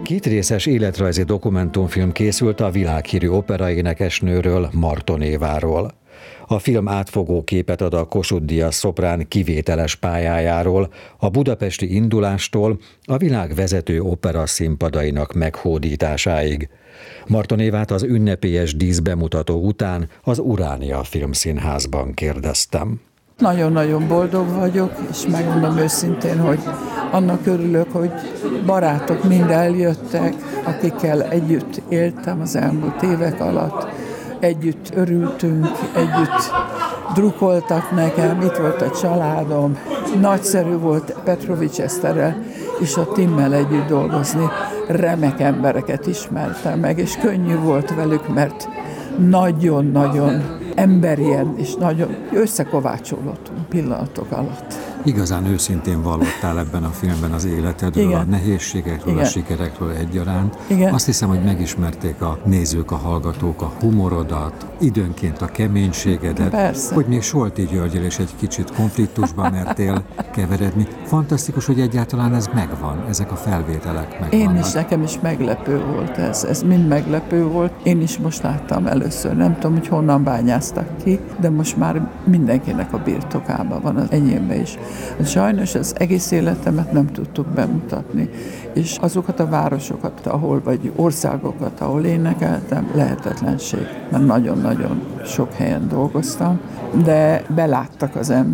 Kétrészes életrajzi dokumentumfilm készült a világhírű operaénekesnőről, Marton Éváról. A film átfogó képet ad a Kossuth-díjas szoprán kivételes pályájáról, a budapesti indulástól a világ vezető opera színpadainak meghódításáig. Marton Évát az ünnepélyes díszbemutató után az Uránia Filmszínházban kérdeztem. Nagyon-nagyon boldog vagyok, és megmondom őszintén, hogy annak örülök, hogy barátok mind eljöttek, akikkel együtt éltem az elmúlt évek alatt. Együtt örültünk, együtt drukkoltak nekem, itt volt a családom. Nagyszerű volt Petrovics Eszterrel és a Timmel együtt dolgozni. Remek embereket ismertem meg, és könnyű volt velük, mert nagyon-nagyon emberien és nagyon összekovácsolódtunk pillanatok alatt. Igazán őszintén vallottál ebben a filmben az életedről, igen, a nehézségekről, igen, a sikerekről egyaránt. Igen. Azt hiszem, hogy megismerték a nézők, a hallgatók a humorodat, időnként a keménységedet, persze, hogy még Solti Györggyel is egy kicsit konfliktusban mertél keveredni. Fantasztikus, hogy egyáltalán ez megvan, ezek a felvételek megvannak. Nekem is meglepő volt ez mind meglepő volt. Én is most láttam először, nem tudom, hogy honnan bányáztak ki, de most már mindenkinek a birtokában van, az enyémben is. Sajnos az egész életemet nem tudtuk bemutatni, és azokat a városokat, vagy országokat, ahol énekeltem, lehetetlenség, mert nagyon-nagyon sok helyen dolgoztam, de beláttak az ember.